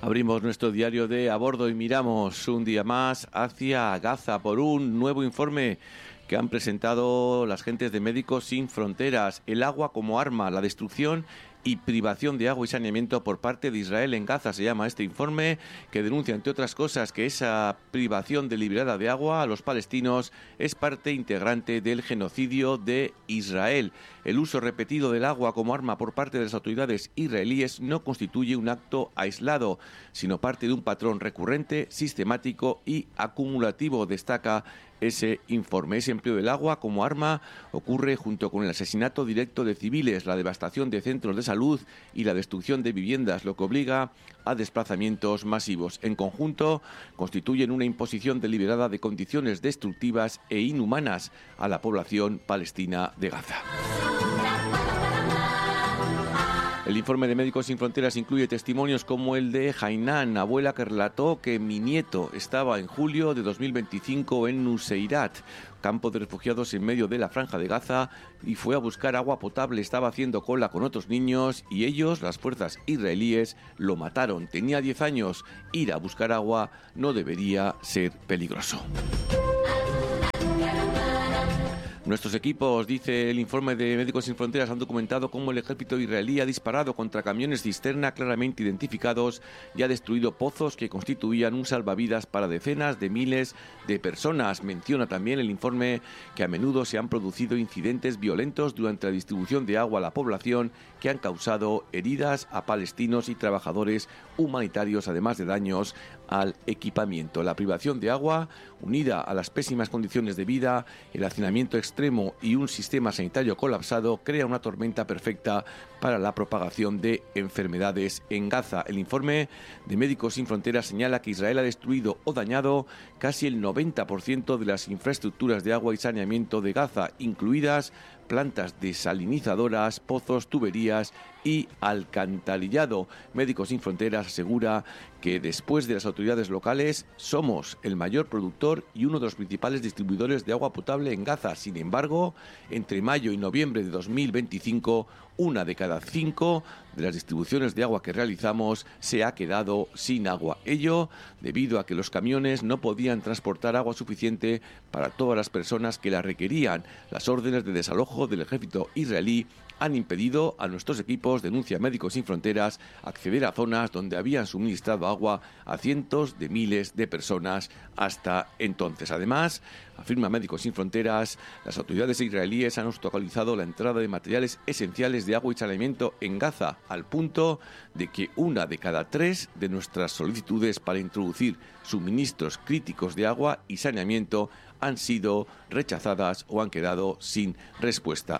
Abrimos nuestro diario de a bordo y miramos un día más hacia Gaza por un nuevo informe que han presentado las gentes de Médicos Sin Fronteras. El agua como arma, la destrucción y privación de agua y saneamiento por parte de Israel en Gaza, se llama este informe, que denuncia, entre otras cosas, que esa privación deliberada de agua a los palestinos es parte integrante del genocidio de Israel. El uso repetido del agua como arma por parte de las autoridades israelíes no constituye un acto aislado, sino parte de un patrón recurrente, sistemático y acumulativo, destaca ese informe. Ese empleo del agua como arma ocurre junto con el asesinato directo de civiles, la devastación de centros de salud y la destrucción de viviendas, lo que obliga a desplazamientos masivos. En conjunto, constituyen una imposición deliberada de condiciones destructivas e inhumanas a la población palestina de Gaza. El informe de Médicos Sin Fronteras incluye testimonios como el de Hainán, abuela que relató que mi nieto estaba en julio de 2025 en Nuseirat, campo de refugiados en medio de la Franja de Gaza, y fue a buscar agua potable. Estaba haciendo cola con otros niños y ellos, las fuerzas israelíes, lo mataron. Tenía 10 años. Ir a buscar agua no debería ser peligroso. Nuestros equipos, dice el informe de Médicos Sin Fronteras, han documentado cómo el ejército israelí ha disparado contra camiones cisterna claramente identificados y ha destruido pozos que constituían un salvavidas para decenas de miles de personas. Menciona también el informe que a menudo se han producido incidentes violentos durante la distribución de agua a la población que han causado heridas a palestinos y trabajadores humanitarios, además de daños al equipamiento. La privación de agua, unida a las pésimas condiciones de vida, el hacinamiento extremo y un sistema sanitario colapsado, crea una tormenta perfecta para la propagación de enfermedades en Gaza. El informe de Médicos Sin Fronteras señala que Israel ha destruido o dañado casi el 90% de las infraestructuras de agua y saneamiento de Gaza, incluidas plantas desalinizadoras, pozos, tuberías y alcantarillado. Médicos Sin Fronteras asegura que después de las autoridades locales somos el mayor productor y uno de los principales distribuidores de agua potable en Gaza. Sin embargo, entre mayo y noviembre de 2025, 1 de cada 5 de las distribuciones de agua que realizamos se ha quedado sin agua. Ello debido a que los camiones no podían transportar agua suficiente para todas las personas que la requerían. Las órdenes de desalojo del ejército israelí han impedido a nuestros equipos, denuncia Médicos Sin Fronteras, acceder a zonas donde habían suministrado agua a cientos de miles de personas hasta entonces. Además, afirma Médicos Sin Fronteras, las autoridades israelíes han obstaculizado la entrada de materiales esenciales de agua y saneamiento en Gaza, al punto de que 1 de cada 3 de nuestras solicitudes para introducir suministros críticos de agua y saneamiento han sido rechazadas o han quedado sin respuesta.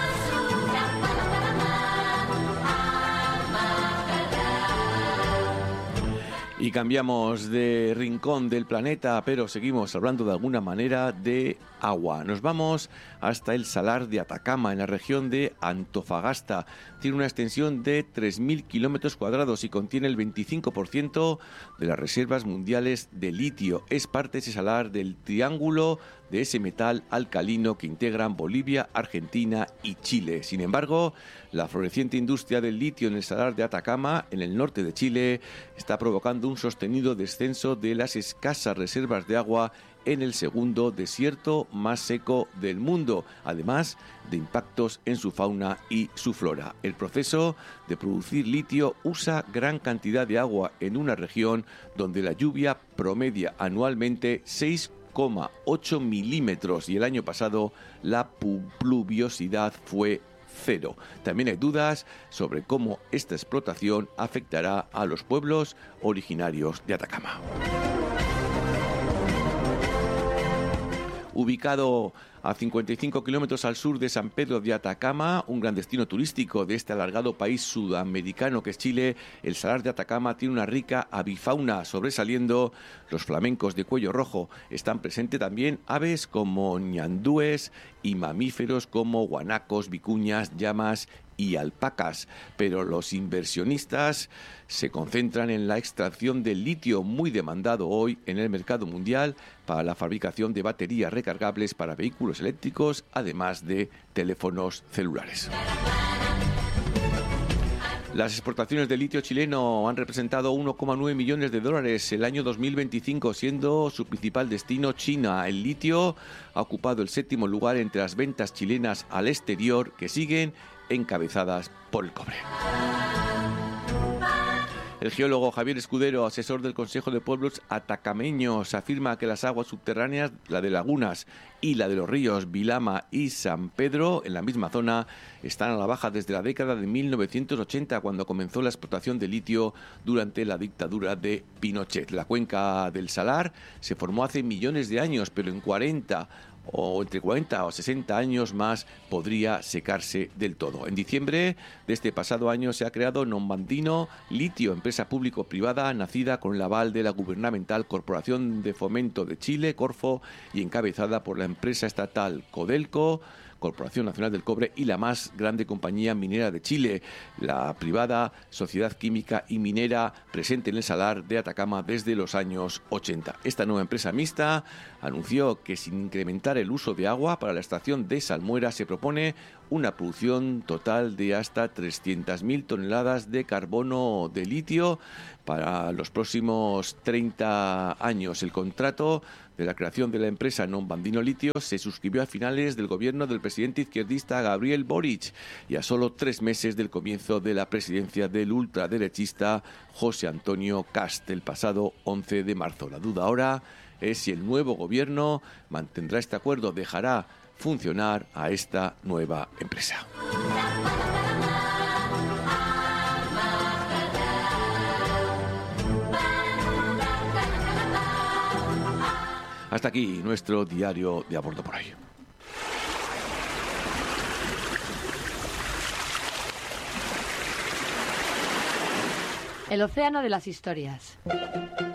Y cambiamos de rincón del planeta, pero seguimos hablando de alguna manera de agua. Nos vamos hasta el Salar de Atacama, en la región de Antofagasta. Tiene una extensión de 3.000 kilómetros cuadrados y contiene el 25% de las reservas mundiales de litio. Es parte de ese salar del triángulo de ese metal alcalino que integran Bolivia, Argentina y Chile. Sin embargo, la floreciente industria del litio en el Salar de Atacama, en el norte de Chile, está provocando un sostenido descenso de las escasas reservas de agua en el segundo desierto más seco del mundo, además de impactos en su fauna y su flora. El proceso de producir litio usa gran cantidad de agua en una región donde la lluvia promedia anualmente 6,8 milímetros y el año pasado la pluviosidad fue 0. También hay dudas sobre cómo esta explotación afectará a los pueblos originarios de Atacama. Ubicado a 55 kilómetros al sur de San Pedro de Atacama, un gran destino turístico de este alargado país sudamericano que es Chile, el Salar de Atacama tiene una rica avifauna, sobresaliendo los flamencos de cuello rojo. Están presentes también aves como ñandúes y mamíferos como guanacos, vicuñas, llamas y alpacas, pero los inversionistas se concentran en la extracción del litio, muy demandado hoy en el mercado mundial para la fabricación de baterías recargables para vehículos eléctricos, además de teléfonos celulares. Las exportaciones de litio chileno han representado 1,9 millones de dólares el año 2025, siendo su principal destino China. El litio ha ocupado el 7º lugar entre las ventas chilenas al exterior, que siguen encabezadas por el cobre. El geólogo Javier Escudero, asesor del Consejo de Pueblos Atacameños, afirma que las aguas subterráneas, la de lagunas y la de los ríos Vilama y San Pedro, en la misma zona, están a la baja desde la década de 1980, cuando comenzó la explotación de litio durante la dictadura de Pinochet. La cuenca del Salar se formó hace millones de años, pero en entre 40 o 60 años más podría secarse del todo. En diciembre de este pasado año se ha creado Nombandino Litio, empresa público-privada nacida con el aval de la gubernamental Corporación de Fomento de Chile, Corfo, y encabezada por la empresa estatal Codelco, Corporación Nacional del Cobre, y la más grande compañía minera de Chile, la privada Sociedad Química y Minera, presente en el Salar de Atacama desde los años 80. Esta nueva empresa mixta anunció que, sin incrementar el uso de agua para la extracción de salmuera, se propone una producción total de hasta 300.000 toneladas de carbono de litio para los próximos 30 años. El contrato de la creación de la empresa Nombandino Litio se suscribió a finales del gobierno del presidente izquierdista Gabriel Boric y a solo 3 meses del comienzo de la presidencia del ultraderechista José Antonio Kast el pasado 11 de marzo. La duda ahora es si el nuevo gobierno mantendrá este acuerdo, dejará funcionar a esta nueva empresa. Hasta aquí nuestro diario de a bordo por hoy. El océano de las historias.